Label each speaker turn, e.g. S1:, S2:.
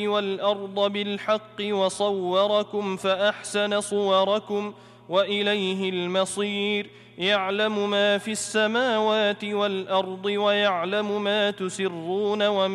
S1: والأرض بالحق وصوركم فأحسن صوركم وإليه المصير يعلم ما في السماوات والأرض ويعلم ما تسرون وما